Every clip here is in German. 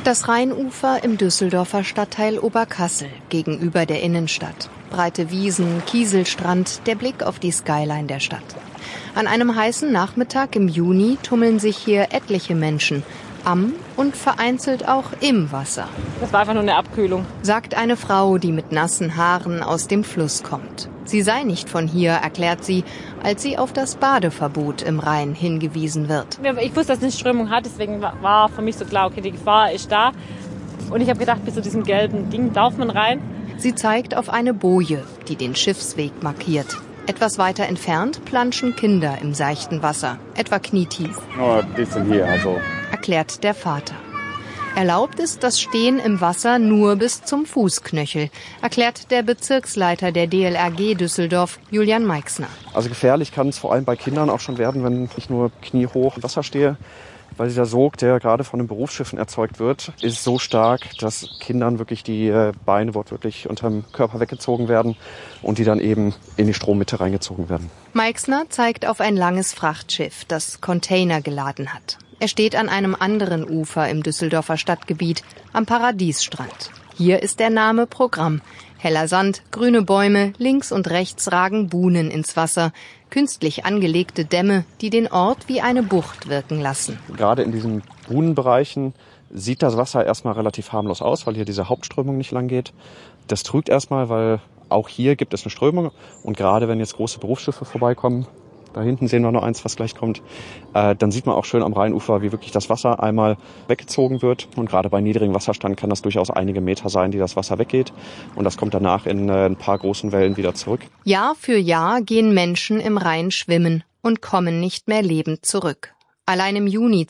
Das Rheinufer im Düsseldorfer Stadtteil Oberkassel gegenüber der Innenstadt. Breite Wiesen, Kieselstrand, der Blick auf die Skyline der Stadt. An einem heißen Nachmittag im Juni tummeln sich hier etliche Menschen. Am und vereinzelt auch im Wasser. Das war einfach nur eine Abkühlung, sagt eine Frau, die mit nassen Haaren aus dem Fluss kommt. Sie sei nicht von hier, erklärt sie, als sie auf das Badeverbot im Rhein hingewiesen wird. Ich wusste, dass es eine Strömung hat, deswegen war für mich so klar, okay, die Gefahr ist da. Und ich habe gedacht, bis zu diesem gelben Ding darf man rein. Sie zeigt auf eine Boje, die den Schiffsweg markiert. Etwas weiter entfernt planschen Kinder im seichten Wasser, etwa knietief. Nur ein bisschen hier, also. Erklärt der Vater. Erlaubt ist das Stehen im Wasser nur bis zum Fußknöchel, erklärt der Bezirksleiter der DLRG Düsseldorf, Julian Meixner. Also gefährlich kann es vor allem bei Kindern auch schon werden, wenn ich nur kniehoch im Wasser stehe. Weil dieser Sog, der gerade von den Berufsschiffen erzeugt wird, ist so stark, dass Kindern wirklich die Beine wortwörtlich unterm Körper weggezogen werden und die dann eben in die Strommitte reingezogen werden. Meixner zeigt auf ein langes Frachtschiff, das Container geladen hat. Er steht an einem anderen Ufer im Düsseldorfer Stadtgebiet, am Paradiesstrand. Hier ist der Name Programm. Heller Sand, grüne Bäume, links und rechts ragen Buhnen ins Wasser. Künstlich angelegte Dämme, die den Ort wie eine Bucht wirken lassen. Gerade in diesen Buhnenbereichen sieht das Wasser erstmal relativ harmlos aus, weil hier diese Hauptströmung nicht lang geht. Das trügt erstmal, weil auch hier gibt es eine Strömung. Und gerade wenn jetzt große Berufsschiffe vorbeikommen, da hinten sehen wir noch eins, was gleich kommt, dann sieht man auch schön am Rheinufer, wie wirklich das Wasser einmal weggezogen wird. Und gerade bei niedrigem Wasserstand kann das durchaus einige Meter sein, die das Wasser weggeht. Und das kommt danach in ein paar großen Wellen wieder zurück. Jahr für Jahr gehen Menschen im Rhein schwimmen und kommen nicht mehr lebend zurück. Allein im Juni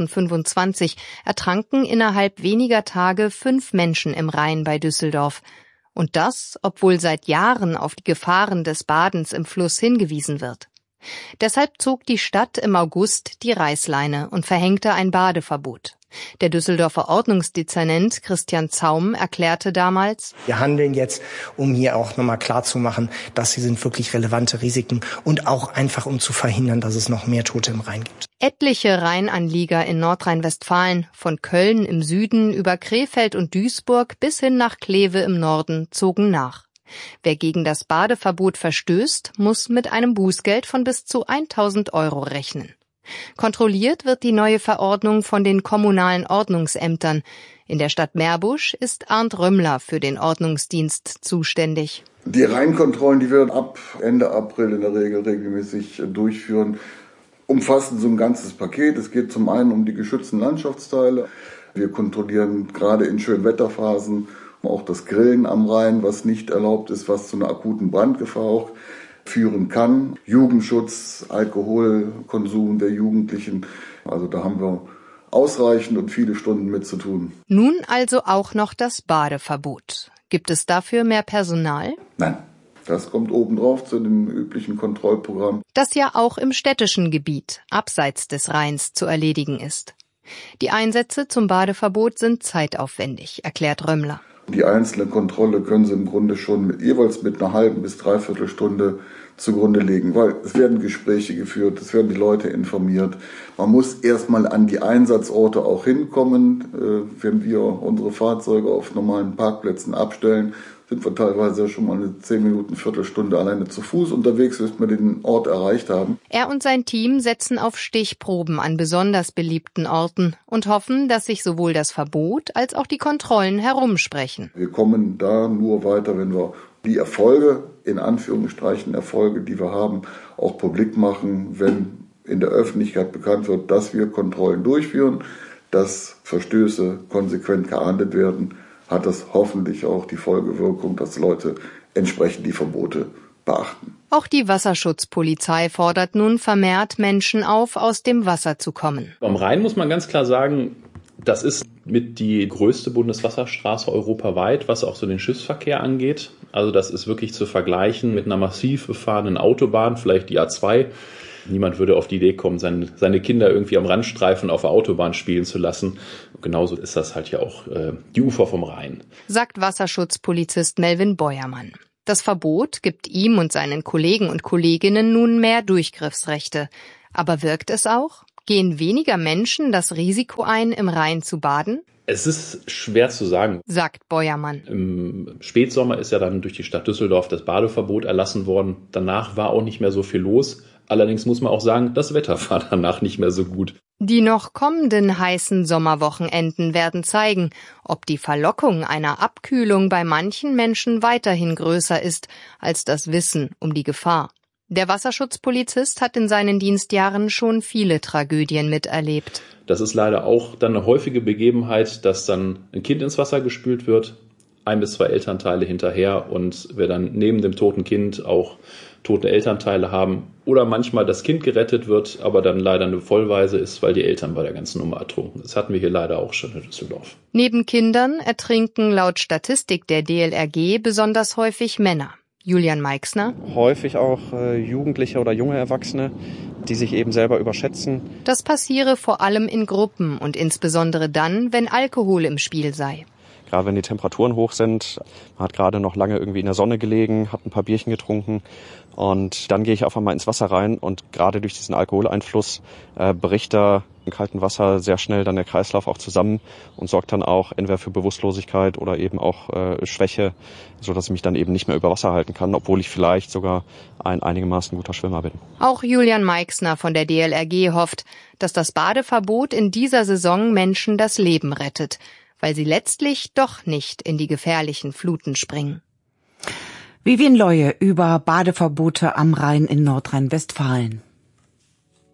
2025 ertranken innerhalb weniger Tage 5 Menschen im Rhein bei Düsseldorf. Und das, obwohl seit Jahren auf die Gefahren des Badens im Fluss hingewiesen wird. Deshalb zog die Stadt im August die Reißleine und verhängte ein Badeverbot. Der Düsseldorfer Ordnungsdezernent Christian Zaum erklärte damals: Wir handeln jetzt, um hier auch nochmal klarzumachen, dass sie sind wirklich relevante Risiken und auch einfach, um zu verhindern, dass es noch mehr Tote im Rhein gibt. Etliche Rheinanlieger in Nordrhein-Westfalen, von Köln im Süden über Krefeld und Duisburg bis hin nach Kleve im Norden, zogen nach. Wer gegen das Badeverbot verstößt, muss mit einem Bußgeld von bis zu 1.000 € rechnen. Kontrolliert wird die neue Verordnung von den kommunalen Ordnungsämtern. In der Stadt Meerbusch ist Arndt Römmler für den Ordnungsdienst zuständig. Die Rheinkontrollen, die wir ab Ende April in der Regel regelmäßig durchführen, umfassen so ein ganzes Paket. Es geht zum einen um die geschützten Landschaftsteile. Wir kontrollieren gerade in schönen Wetterphasen auch das Grillen am Rhein, was nicht erlaubt ist, was zu einer akuten Brandgefahr auch führen kann. Jugendschutz, Alkoholkonsum der Jugendlichen. Also da haben wir ausreichend und viele Stunden mit zu tun. Nun also auch noch das Badeverbot. Gibt es dafür mehr Personal? Nein. Das kommt obendrauf zu dem üblichen Kontrollprogramm. Das ja auch im städtischen Gebiet, abseits des Rheins, zu erledigen ist. Die Einsätze zum Badeverbot sind zeitaufwendig, erklärt Römmler. Die einzelne Kontrolle können Sie im Grunde schon jeweils mit einer halben bis dreiviertel Stunde zugrunde legen, weil es werden Gespräche geführt, es werden die Leute informiert. Man muss erstmal an die Einsatzorte auch hinkommen. Wenn wir unsere Fahrzeuge auf normalen Parkplätzen abstellen, sind wir teilweise schon mal eine 10 Minuten, Viertelstunde alleine zu Fuß unterwegs, bis wir den Ort erreicht haben. Er und sein Team setzen auf Stichproben an besonders beliebten Orten und hoffen, dass sich sowohl das Verbot als auch die Kontrollen herumsprechen. Wir kommen da nur weiter, wenn wir die Erfolge, in Anführungsstrichen Erfolge, die wir haben, auch publik machen, wenn in der Öffentlichkeit bekannt wird, dass wir Kontrollen durchführen, dass Verstöße konsequent geahndet werden, hat das hoffentlich auch die Folgewirkung, dass Leute entsprechend die Verbote beachten. Auch die Wasserschutzpolizei fordert nun vermehrt Menschen auf, aus dem Wasser zu kommen. Am Rhein muss man ganz klar sagen, das ist mit die größte Bundeswasserstraße europaweit, was auch so den Schiffsverkehr angeht. Also das ist wirklich zu vergleichen mit einer massiv befahrenen Autobahn, vielleicht die A2. Niemand würde auf die Idee kommen, seine Kinder irgendwie am Randstreifen auf der Autobahn spielen zu lassen. Und genauso ist das halt ja auch die Ufer vom Rhein. Sagt Wasserschutzpolizist Melvin Beuermann. Das Verbot gibt ihm und seinen Kollegen und Kolleginnen nun mehr Durchgriffsrechte. Aber wirkt es auch? Gehen weniger Menschen das Risiko ein, im Rhein zu baden? Es ist schwer zu sagen, sagt Beuermann. Im Spätsommer ist ja dann durch die Stadt Düsseldorf das Badeverbot erlassen worden. Danach war auch nicht mehr so viel los. Allerdings muss man auch sagen, das Wetter war danach nicht mehr so gut. Die noch kommenden heißen Sommerwochenenden werden zeigen, ob die Verlockung einer Abkühlung bei manchen Menschen weiterhin größer ist als das Wissen um die Gefahr. Der Wasserschutzpolizist hat in seinen Dienstjahren schon viele Tragödien miterlebt. Das ist leider auch dann eine häufige Begebenheit, dass dann ein Kind ins Wasser gespült wird, 1 bis 2 Elternteile hinterher und wir dann neben dem toten Kind auch tote Elternteile haben. Oder manchmal das Kind gerettet wird, aber dann leider eine Vollwaise ist, weil die Eltern bei der ganzen Nummer ertrunken. Das hatten wir hier leider auch schon in Düsseldorf. Neben Kindern ertrinken laut Statistik der DLRG besonders häufig Männer. Julian Meixner. Häufig auch Jugendliche oder junge Erwachsene, die sich eben selber überschätzen. Das passiere vor allem in Gruppen und insbesondere dann, wenn Alkohol im Spiel sei. Gerade wenn die Temperaturen hoch sind, man hat gerade noch lange irgendwie in der Sonne gelegen, hat ein paar Bierchen getrunken und dann gehe ich auf einmal ins Wasser rein und gerade durch diesen Alkoholeinfluss bricht da im kalten Wasser sehr schnell dann der Kreislauf auch zusammen und sorgt dann auch entweder für Bewusstlosigkeit oder eben auch Schwäche, sodass ich mich dann eben nicht mehr über Wasser halten kann, obwohl ich vielleicht sogar ein einigermaßen guter Schwimmer bin. Auch Julian Meixner von der DLRG hofft, dass das Badeverbot in dieser Saison Menschen das Leben rettet, weil sie letztlich doch nicht in die gefährlichen Fluten springen. Vivien Leue über Badeverbote am Rhein in Nordrhein-Westfalen.